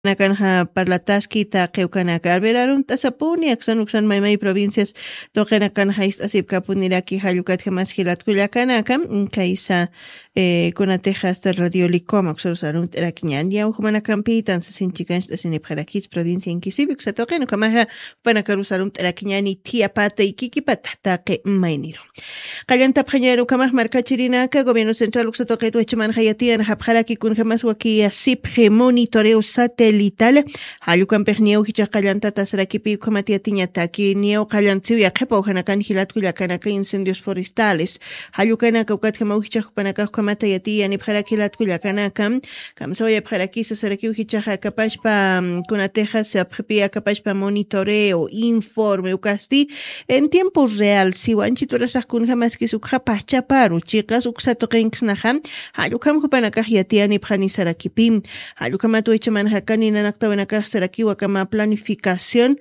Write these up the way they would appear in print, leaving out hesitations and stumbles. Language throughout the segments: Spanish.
Nakanja parlataski ta qewkanaka alberaron tasapuni aksanuksan maymay provincias toqenakanja istasipkapuniraki hallukat jamas hilatkullakanaka kaisa kunateja hasta radio licoma usaron terakiñan ya humanakampi tan sasinchikan istasinipjarakis provincia inkisibik satoqeno kamaja panakarusaron terakiñani tiapata ikikipata taqe mayniro qallanta phañero kamaj markachirinaka gobierno central uksatoqetu echaman hayatian hapjaraki kun jamas waki asipje monitoreo satelital hallukan pernio hichaqallanta tasrakipi kamatiatiñataki nio qallantsiu yaqepa uhanakan hilatkullakanaka incendios forestales hallukanaka ukatjama uhichaqpanaka kamata yati anipjaraki hilatkullakanaka kamsoya pjaraki sasaraki uhichaqa kapashpa kunateja se apjipia kapashpa monitoreo informe ukasti en tiempo real siwanchi turasaq kun jamas kisukjapa chaparu chicas uksatoqenksnaja hallukam hupanaka yati anipjani sarakipi hallukamatu echamanjakani nanaqtawanaka sarakiwa kama planificación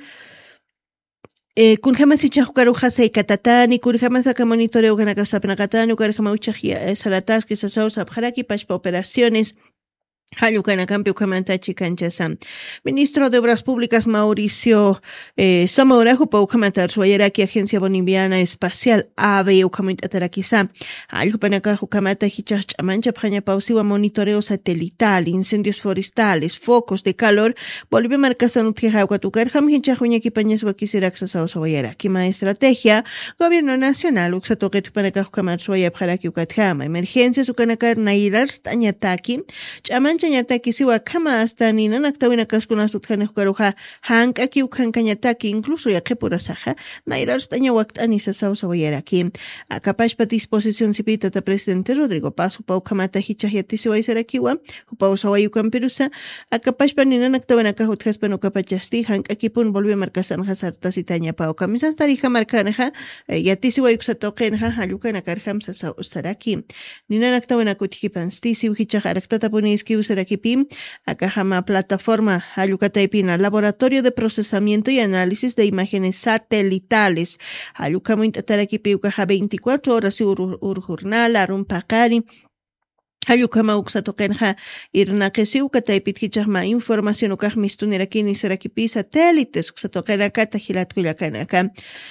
kun jamas ichajukaruja seikatatani kun jamas aka monitoreo ganaka sapnakatani kun jamas uchaj salatas que sasaus abjaraki pashpa operaciones Hallucanacampio Camantachi Canchasam. Ministro de Obras Públicas Mauricio Zamora Jupa Ucamatar Suayaraki Agencia Boliviana Espacial AVE Ucamatarakisa. Hallucanaca Jucamata Hichach Amancha Praña Pausiwa Monitoreo Satelital, Incendios Forestales, Focos de Calor, Bolivia Marcasan Utjejahuatucarjam Hichajuñaki Pañas Wakisiraxasa Suayaraki. Estrategia, Gobierno Nacional Uxatoquet Panaca Jucamar Suaya Paraki Ucatjama. Emergencias Ucanacar Nairars Tañataki. Chaman Chañataki siwa kama hasta ni nanaktawina kaskuna sutjane karuja hankaki ukhankañataki incluso yaqepura saja nairar staña waktani sasaw sawayaraki akapashpa disposición sipita ta presidente Rodrigo Paz upa kamata hichayati siwa isarakiwa upa usawayukan perusa akapashpa ni nanaktawina kahutjaspa no kapachasti hankaki pun volvió marcasan hasarta sitaña pa ukamisas tarija marcanaja yati siwa yuksatoqenja halukana karham sasaw usaraki ni nanaktawina kutjipansti siwa hichajarakta puniski Sarakipi, Akajama Plataforma, Ayucataipina, Laboratorio de Procesamiento y Análisis de Imágenes Satelitales, Ayucamuint Tarakipi, Ucaja 24 horas, Urjurnal, Arun Pacari, Ayukama uksatoqenja irnaqesi ukataipit hichaqma información ukaj mistunerakini sarakipi satélites uksatoqenaka tajilatkullakanaka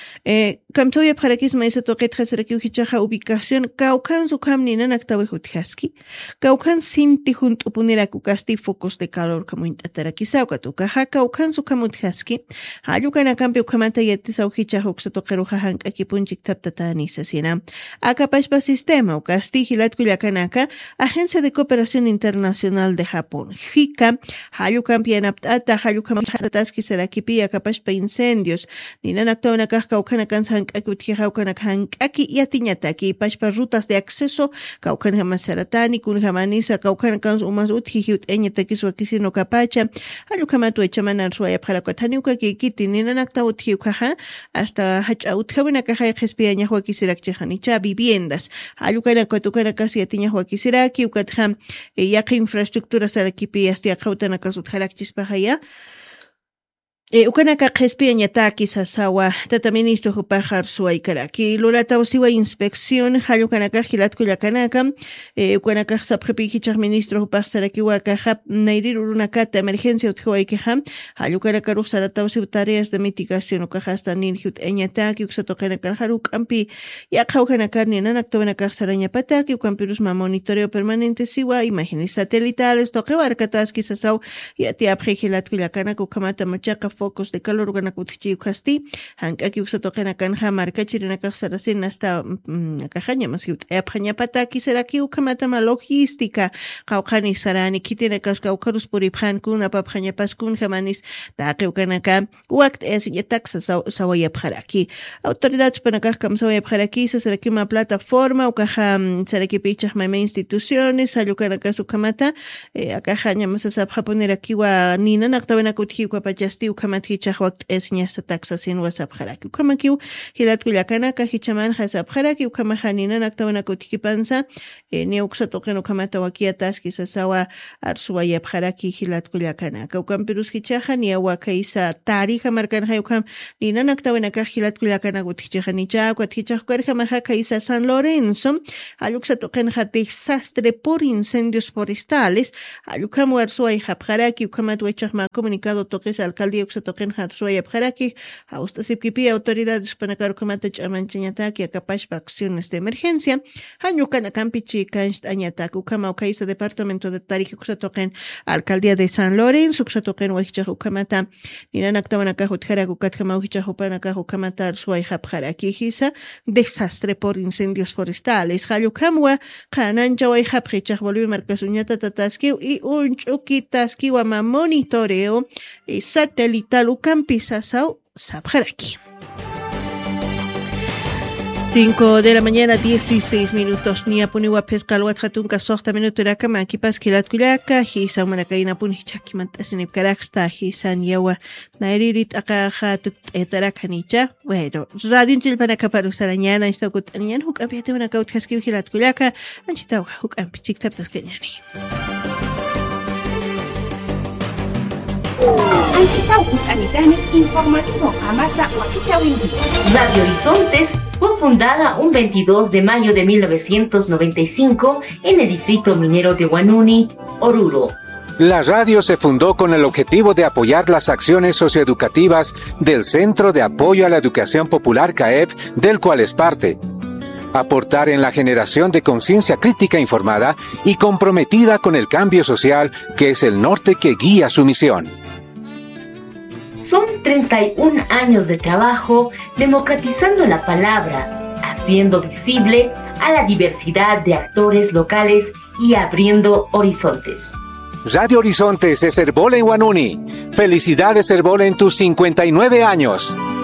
kamsoya pharakisma isatoqetja saraki hichaqa ubicación kaukan sukamni nanaktawe hutjaski kaukan sinti junt'upuniraku kasti focos de calor kamuintarakisa ukatukaja kaukan sukamutjaski ayukanakampi ukamanta yetisaw hichaqa uksatoqeruja hank'akipunchik taptatani sasina akapashpa sistema ukasti hilatkullakanaka Agencia de Cooperación Internacional de Japón, JICA, Hayukampianaptata, Hayukamataski Sarakipi, Akapashpa Incendios, Ninanaktawanakaj, Kaukanakansank, Akutjihaukanakhank, Aki Yatiñataki, Pashpa Rutas de Acceso, Kaukanjamasaratani, Kunjamanisa, Kaukanakans Umas Utjiut, Eñatakiswakisino Capacha, Hayukamatu Echamanan Suaya Parakotaniuka, Kikiti, Ninanaktawutjiukaja, hasta Hachautjawanakaja, Jespiañahuakisirakchehanicha, viviendas, Hayukanakatukanakasi Yatiñahuakisira, Ukatjam yaqi infraestructura sarakipi hasta qawtanaka sutjalakchispajaya ukanaka qhispia ñataki sasawa tata ministro hupajar suaykaraki lulata usiwa inspección hallukanaka hilatkullakanaka ukanaka sapjepi hichaq ministro hupaj sarakiwa kaja nairirurunakata emergencia utjiwaykija hallukanaka ruqsarata usiwa tareas de mitigación ukaja hasta ninhut eñataki uksatoqenaka haruk'ampi yaqawkanaka ninanaktawanaka sarañapataki ukampirusma monitoreo permanente siwa imágenes satelitales toqewarkataski sasaw yatiapje hilatkullakanaka ukamata machaqa focos de calor ganakutchi ukasti hankaki uksatoqenakanja markachirinakaq sarasin hasta akajaña masiut apjañapataki saraki ukamatama logística qawqani sarani kitinakasqa ukarus puriphan kuna papjañapaskun jamanis taqewkanaka waqt esiñataxa sawayapjaraki autoridades panakaq kamsawayapjaraki sasarakima plataforma ukaja sarakipichaq mayma instituciones ayukanaka sukamata akajaña masasapjapunirakiwa ninanaqtawanakutjiuka pachasti ukamat hichaj waqt esñasa taxasin WhatsApp jaraki ukamakiw hilat kullakanaka hichaman hasab jaraki ukamajanina naktawana kutikipansa neuksa toqen ukamata wakia taski sasawa arsuwa yap jaraki hilat kullakanaka ukampirus hichaja niawa kaisa tarija markan hayukam nina naktawana ka hilat kullakanaka utichajanicha kwathichaj kwerjamaja kaisa San Lorenzo aluksa toqen jatij sastre por incendios forestales alukam arsuwa jaraki ukamat wechajma comunicado toques alcaldía uksa toqen jarsuwa jaraki austasipkipi autoridades panakar ukamata ch'amanchañataki akapashpa acciones de emergencia hañukana kampichi kancht añataki ukama ukaisa departamento de Tarija uksa toqen alcaldía de San Lorenzo uksa toqen wahichaj ukamata ninanaktawanaka hutjaraki ukatjama uhichaj upanaka ukamata arsuwa jaraki hisa desastre por incendios forestales hallukamwa qanancha wayhapqichaj volvi marcasuñata tataskiw y unch'ukitaskiw ama monitoreo satelital ukampi sasaw sabjaraki. 5 de la mañana, 16 minutos. Ni apuniwa pescal watjatunka sohta minuto iraka makipas kilat kuyaka hisa manakaina pun hichaki mantasinip karaksta hisa niyawa nairirit akaja etarakanicha. Bueno, radio chilpanaka para usarañana esta kutanian huk apiate manakaut haskiw hilat kuyaka anchitawa huk ampichik taptas kenyani. Informativo Amasa Huaquichawinti. Radio Horizontes fue fundada un 22 de mayo de 1995 en el distrito minero de Huanuni, Oruro. La radio se fundó con el objetivo de apoyar las acciones socioeducativas del Centro de Apoyo a la Educación Popular CAEP, del cual es parte. Aportar en la generación de conciencia crítica informada y comprometida con el cambio social, que es el norte que guía su misión. Son 31 años de trabajo democratizando la palabra, haciendo visible a la diversidad de actores locales y abriendo horizontes. Radio Horizontes es Herbola en Huanuni. Felicidades, Herbola, en tus 59 años.